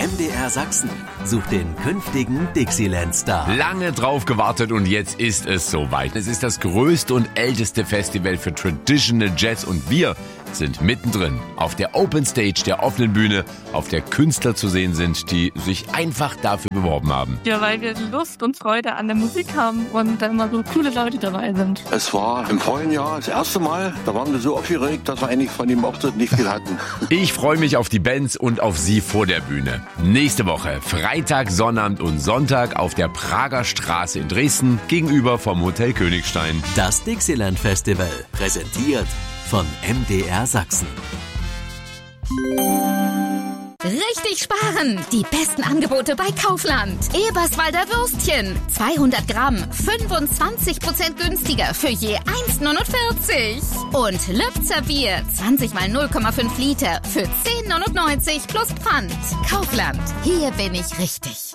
MDR Sachsen sucht den künftigen Dixieland-Star. Lange drauf gewartet und jetzt ist es soweit. Es ist das größte und älteste Festival für Traditional Jazz und wir sind mittendrin auf der Open Stage, der offenen Bühne, auf der Künstler zu sehen sind, die sich einfach dafür beworben haben. Ja, weil wir Lust und Freude an der Musik haben und da immer so coole Leute dabei sind. Es war im vorigen Jahr das erste Mal, da waren wir so aufgeregt, dass wir eigentlich von dem Auftritt nicht viel hatten. Ich freue mich auf die Bands und auf Sie vor der Bühne. Nächste Woche, Freitag, Sonnabend und Sonntag auf der Prager Straße in Dresden, gegenüber vom Hotel Königstein. Das Dixieland Festival, präsentiert von MDR Sachsen. Richtig sparen! Die besten Angebote bei Kaufland. Eberswalder Würstchen. 200 Gramm, 25% günstiger für je 1,49. Und Lübzer Bier, 20 mal 0,5 Liter für 10,99 plus Pfand. Kaufland, hier bin ich richtig.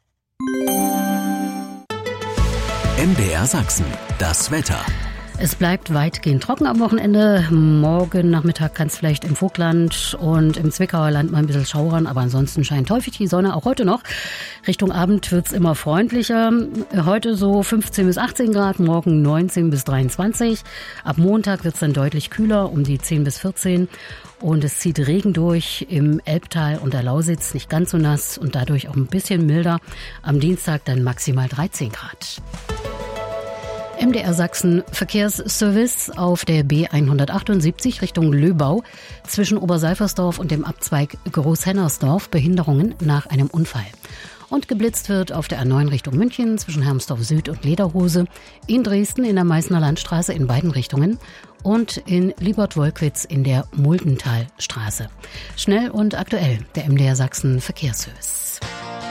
MDR Sachsen, das Wetter. Es bleibt weitgehend trocken am Wochenende. Morgen Nachmittag kann es vielleicht im Vogtland und im Zwickauer Land mal ein bisschen schauern, aber ansonsten scheint häufig die Sonne, auch heute noch. Richtung Abend wird's immer freundlicher. Heute so 15 bis 18 Grad, morgen 19 bis 23. Ab Montag wird's dann deutlich kühler, um die 10 bis 14. Und es zieht Regen durch im Elbtal und der Lausitz, nicht ganz so nass und dadurch auch ein bisschen milder. Am Dienstag dann maximal 13 Grad. MDR Sachsen Verkehrsservice auf der B178 Richtung Löbau zwischen Oberseifersdorf und dem Abzweig Großhennersdorf Behinderungen nach einem Unfall. Und geblitzt wird auf der A9 Richtung München zwischen Hermsdorf Süd und Lederhose, in Dresden in der Meißner Landstraße in beiden Richtungen und in Liebert-Wolkwitz in der Muldentalstraße. Schnell und aktuell der MDR Sachsen Verkehrsservice.